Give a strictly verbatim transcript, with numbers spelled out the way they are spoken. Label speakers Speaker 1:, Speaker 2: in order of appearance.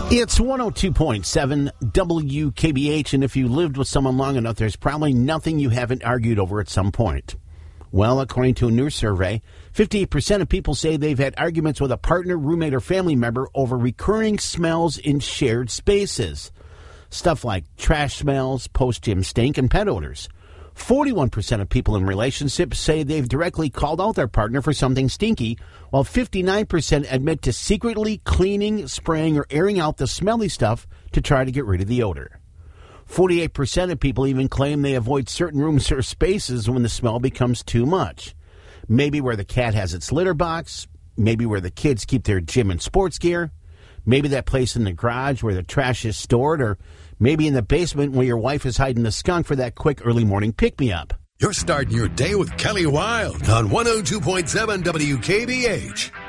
Speaker 1: It's one oh two point seven W K B H, and if you lived with someone long enough, there's probably nothing you haven't argued over at some point. Well, according to a new survey, fifty-eight percent of people say they've had arguments with a partner, roommate, or family member over recurring smells in shared spaces. Stuff like trash smells, post-gym stink, and pet odors. forty-one percent of people in relationships say they've directly called out their partner for something stinky, while fifty-nine percent admit to secretly cleaning, spraying, or airing out the smelly stuff to try to get rid of the odor. forty-eight percent of people even claim they avoid certain rooms or spaces when the smell becomes too much. Maybe where the cat has its litter box, maybe where the kids keep their gym and sports gear, maybe that place in the garage where the trash is stored, or maybe in the basement where your wife is hiding the skunk for that quick early morning pick-me-up.
Speaker 2: You're starting your day with Kelly Wilde on one oh two point seven W K B H.